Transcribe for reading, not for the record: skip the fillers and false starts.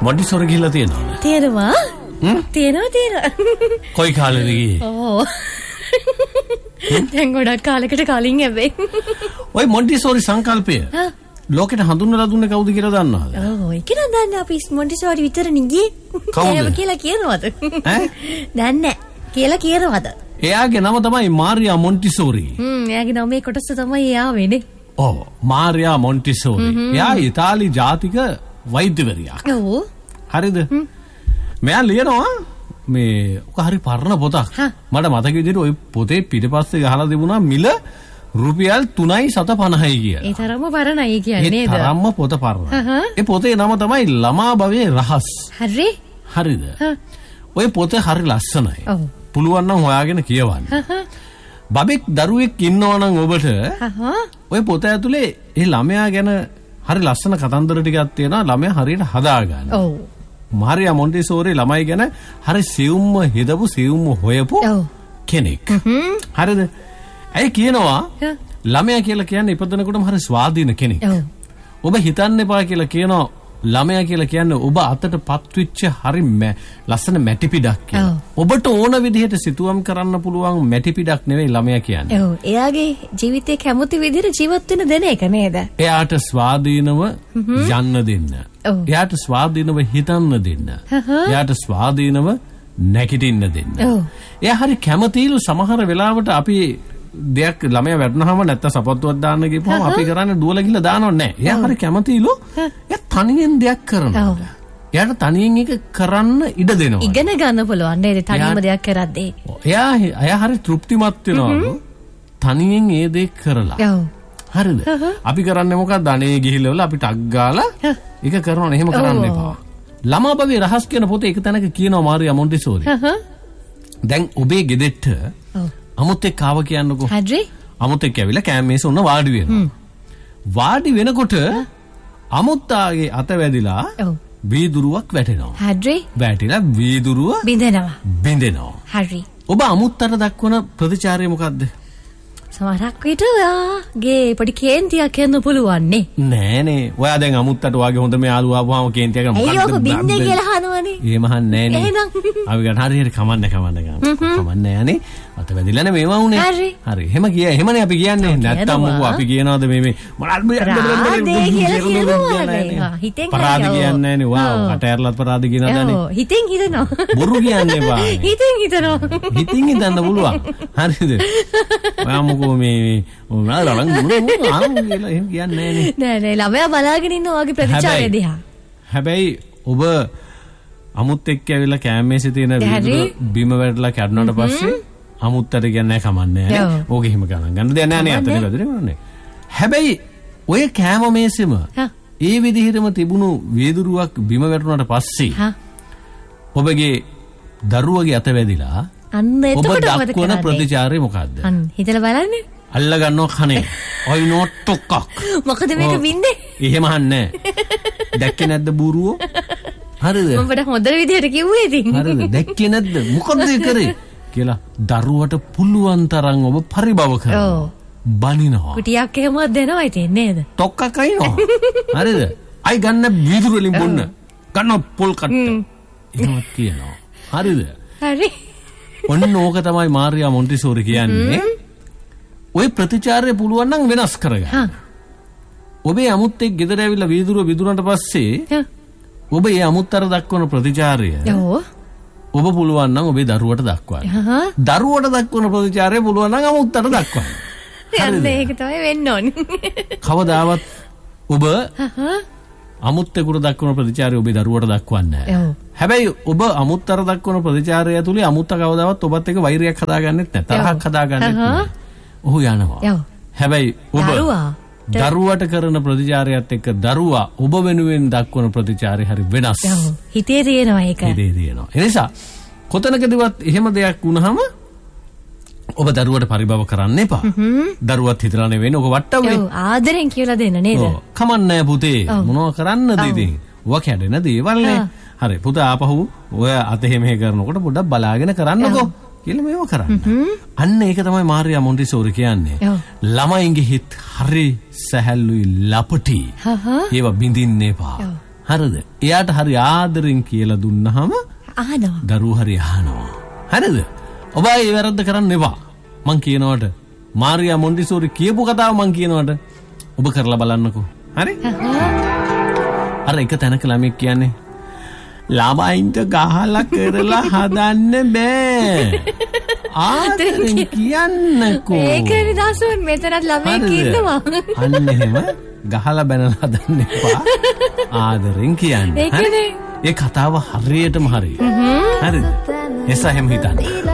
Montessori ගිහිල්ලා තියෙනවද? තියෙනවා. තියෙනවා. කොයි කාලෙද ගියේ? ඔව්. දැන් ගොඩක් කාලයකට කලින් හැබැයි. ඔය මොන්ටිසෝරි සංකල්පය ලෝකෙට හඳුන්වලා දුන්නේ කවුද කියලා දන්නවද? ඔව් ඒක නම් දන්නේ අපි මොන්ටිසෝරි විතරනේ ගියේ. කවුද කියලා කියනවද? දන්නේ කියලා කියනවද? එයාගේ නම තමයි මාරියා මොන්ටිසෝරි. එයාගේ නම මේ කොටස තමයි එයා වෙන්නේ. ඔව් මාරියා මොන්ටිසෝරි. එයා ඉතාලි ජාතික වෛද්‍යවරියක්. ඔව්. හරිද? මෙයා ලියනවා මේ ඔක හරි පරණ පොතක්. මට මතක විදිහට ওই පොතේ පිටපස්සේ ගහලා තිබුණා මිල රුපියල් 3.50යි කියලා. ඒ තරම්ම පරණයි කියන්නේ නේද? ඒ තරම්ම පොත පරණ. ඒ පොතේ නම තමයි ළමා භවයේ රහස්. හරි. හරිද? ওই පොත හරි ලස්සනයි. ඔව්. පුළුවන් නම් හොයාගෙන කියවන්න. බබෙක් දරුවෙක් ඉන්නවා නම් ඔබට ওই පොත ඇතුලේ ඒ ළමයා ගැන හරි ලස්සන කතන්දර ටිකක් තියෙනවා. ළමයා හරියට හදාගන්න. ඔව්. මාරියා මොන්ටිසෝරි ළමයි ගැන හරි සියුම්ම හිතපු සියුම්ම හොයපු කෙනෙක්. හරිද? ඇයි කියනවා ළමයා කියලා කියන්නේ ඉපදෙනකොටම හරි ස්වාධීන කෙනෙක්. ඔබ හිතන්න එපා කියලා කියනවා ළමයා කියලා කියන්නේ ඔබ අතට පත්විච්ච හරි ලස්සන මැටි පිටක් කියලා. ඔබට ඕන විදිහට සිතුවම් කරන්න පුළුවන් මැටි පිටක් නෙවෙයි ළමයා කියන්නේ. ඔව්. එයාගේ ජීවිතේ කැමති විදිහට ජීවත් වෙන දෙන එක නේද? එයාට ස්වාධීනව යන්න දෙන්න. එයාට ස්වාධීනව හිතන්න දෙන්න. එයාට ස්වාධීනව නැගිටින්න දෙන්න. එයා හරි කැමතිලු සමහර වෙලාවට අපි දෙයක් ළමයා වැටුනහම නැත්නම් සපත්තුවක් දාන්න ගිහපුවම අපි කරන්නේ දුවලා ගිහලා දානව නැහැ. එයා හරි කැමතිලු එයා තනියෙන් දෙයක් කරනවා. එයාට තනියෙන් එක කරන්න ඉඩ දෙනවා. ඉගෙන ගන්න පුළුවන් නේද තනියම දෙයක් කරද්දී. එයා හරි තෘප්තිමත් වෙනවලු තනියෙන් ඒ දේ කරලා. හරිද? අපි කරන්නේ මොකක්ද? අනේ ගිහිල්ලා අපි ටක් ගාලා ඒක කරනවා. එහෙම කරන්න එපා. ළමා භවයේ රහස් කියන පොතේ එක තැනක කියනවා මාරියා මොන්ටිසෝරි. දැන් ඔබේ ගෙදෙට්ට අමුත්තෙක් ආව කියන්නකෝ. හරි. අමුත්තෙක් ඇවිල්ලා කෑම මේසේ උන්න වාඩි වෙනවා. වාඩි වෙනකොට අමුත්තාගේ අත වැදිලා වීදුරුවක් වැටෙනවා. හරි. වැටිලා වීදුරුව බිඳෙනවා. හරි. ඔබ අමුත්තට දක්වන ප්‍රතිචාරය මොකද්ද? සමහරක් විට ඔයාගේ පොඩි කේන්තියක් කියන්න පුළුවන් නේ. නෑනේ. ඔයා දැන් අමුත්තට වාගේ හොඳ මේ යාළුවා ආවම කේන්තියක් කරන මොකක්ද? ඒක බින්දේ කියලා අහනවනේ. එහෙම අහන්නේ නෑනේ. එහෙනම් අපි ගන්න හරි කමන්න ගන්න. කමන්නේ යන්නේ. අත වැදිලා නේ මේවා උනේ. හරි. එහෙම එහෙමනේ අපි කියන්නේ. නැත්තම් මොකෝ අපි කියනවාද මේ මොනවද හිතෙන් පරාද කියන්නේ නෑනේ. වාව් කට ඇරලත් පරාද කියනවානේ. හිතෙන් හිතනවා. බොරු කියන්නේ බා. හිතෙන් හිතනවා. හිතින් හිතන්න පුළුවන්. හරිද? ඔයා මොකෝ මේ මොනවාරන් කියලා එහෙම කියන්නේ නෑ ළමයා බලාගෙන ඉන්නවා වගේ ප්‍රතිචාරය දිහා. හැබැයි ඔබ අමුත් එක්ක ඇවිල්ලා කෑම මේසේ තියෙන විදුර බිම වැටලා කැඩුණාට පස්සේ අමුත්තට කියන්නේ කමන්නේ නෑ. ඕක එහෙම ගණන් ගන්න දෙයක් නෑ නේ අතනේ වැදුනේ. හැබැයි ඔය කෑම මේසෙම ඒ විදිහටම තිබුණු වීදුරුවක් බිම වැටුණාට පස්සේ ඔබගේ දරුවගේ අත වැදිලා අන්න එතකොට මොකද කරන්නේ? ඔබ දක්වන ප්‍රතිචාරය මොකද්ද? අන්න හිතලා බලන්න. අල්ල ගන්නවා කනේ. ඔයි නෝට් එකක්. මොකද මේක බින්දේ? එහෙම අහන්නේ නැහැ. දැක්කේ නැද්ද බූරුවෝ? හරිද? ඔබට හොඳ විදිහට කිව්වේ ඉතින්. හරිද? දැක්කේ නැද්ද? මොකද්ද කරේ? කියලා දරුවට පුළුවන් තරම් ඔබ පරිභව කරනවා. බනිනවා. කුටියක් එහෙමවත් දෙනවා ඉතින් නේද? ටොක්කක් අයිනවා. හරිද? අයි ගන්න වීදුරු වලින් බොන්න. ගන්න පොල් කට්ට. එහෙමත් කියනවා. හරිද? හරි. ඔන්න ඕක තමයි මාරියා මොන්ටිසෝරි කියන්නේ. ඔය ප්‍රතිචාරය පුළුවන් නම් වෙනස් කරගන්න. ඔබේ අමුත්තෙක් ගෙදර ඇවිල්ලා වීදුරුව විදුනට පස්සේ ඔබ ඒ අමුත්තර දක්වන ප්‍රතිචාරය ඔබ පුළුවන් නම් ඔබේ දරුවට දක්වන්න. දරුවට දක්වන ප්‍රතිචාරය පුළුවන් නම් අමුත්තට දක්වන්න. හරිද? ඒක තමයි වෙන්න ඕනේ. කවදාවත් ඔබ අමුත්තෙකුට දක්වන ප්‍රතිචාරය ඔබේ දරුවට දක්වන්නේ නැහැ. හැබැයි ඔබ අමුත්තර දක්වන ප්‍රතිචාරය ඇතුලේ අමුත්ත කවදාවත් ඔබත් එක්ක වෛරයක් හදාගන්නෙත් නැහැ. තරහක් හදාගන්නෙත් නැහැ. ඔහු යනවා. හැබැයි ඔබ දරුවට කරන ප්‍රතිචාරයත් එක්ක දරුවා ඔබ වෙනුවෙන් දක්වන ප්‍රතිචාරය හරි වෙනස්. හිතේ තියෙනවා ඒක. හිතේ තියෙනවා. ඒ නිසා කොතනකදවත් එහෙම දෙයක් වුණාම ඔබ දරුවට පරිභව කරන්න එපා. දරුවත් හිතලා නෙවෙයි ඔක වට්ටවුනේ. ඔව් ආදරෙන් කියලා දෙන්න නේද? ඔව්. කමන්නේ පුතේ. මොනවා කරන්නද ඉතින්? ඔය කැඩෙන දේවල් නේ. හරි පුතා ආපහු ඔය අත එහෙම කරනකොට පොඩ්ඩක් බලාගෙන කරන්නකෝ කියලා මේව කරන්න. අන්න ඒක තමයි මාරියා මොන්ටිසෝරි කියන්නේ. ළමයින්ගේ හිත හරි සැහැල්ලුයි ලපටි. ඒව බින්දින්න එපා. හරිද? එයාට හරි ආදරෙන් කියලා දුන්නාම අහනවා. දරුවෝ හරි අහනවා. හරිද? ඔබ ඒ වැරද්ද කරන්න එපා. මං කියනවට මාරියා මොන්ටිසෝරි කියපු කතාව මං කියනවට ඔබ කරලා බලන්නකෝ. හරි? අර එක තැනක ළමෙක් කියන්නේ ළමයින්ට ගහලා කරලා හදන්න බෑ. ආදරෙන් කියන්නකෝ. ඒකනේ දාසුන් මෙතනත් ළමෙක් ඉන්නවා. අන්න එහෙම ගහලා බැනලා හදන්න එපා. ආදරෙන් කියන්න. ඒකනේ. ඒ කතාව හරියටම හරි. හරිද? එසහෙම හිතන්න.